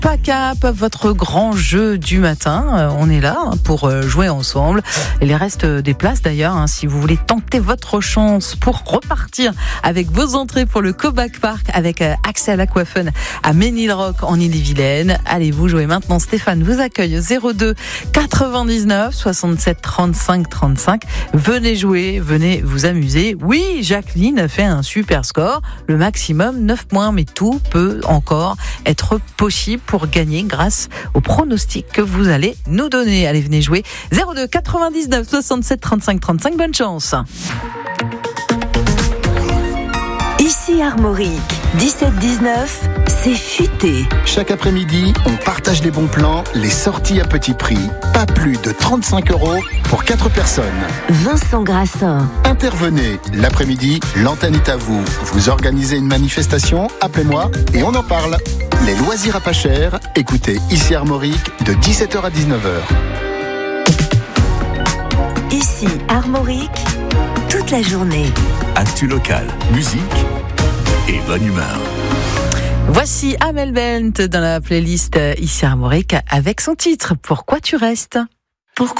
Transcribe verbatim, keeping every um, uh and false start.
PACAP, votre grand jeu du matin. On est là pour jouer ensemble. Il reste des places d'ailleurs, hein, si vous voulez tenter votre chance pour repartir avec vos entrées pour le Cobac Park avec accès à l'Aquafun à Ménilrock en Ille-et-Vilaine. Allez, vous jouez maintenant. Stéphane vous accueille au zéro deux quatre-vingt-dix-neuf soixante-sept trente-cinq trente-cinq. Venez jouer, venez vous amuser. Oui, Jacqueline a fait un super score, le maximum neuf points, mais tout peut encore être possible pour gagner grâce au pronostic que vous allez nous donner. Allez, venez jouer. zéro deux quatre-vingt-dix-neuf soixante-sept trente-cinq trente-cinq. Bonne chance. Ici Armorique, dix-sept dix-neuf, c'est futé. Chaque après-midi, on partage les bons plans, les sorties à petit prix. Pas plus de trente-cinq euros pour quatre personnes. Vincent Grassin. Intervenez. L'après-midi, l'antenne est à vous. Vous organisez une manifestation, appelez-moi et on en parle. Les loisirs à pas cher, écoutez Ici Armorique de dix-sept heures à dix-neuf heures. Ici Armorique, toute la journée. Actu local, musique et bonne humeur. Voici Amel Bent dans la playlist Ici Armorique avec son titre « Pourquoi tu restes ?»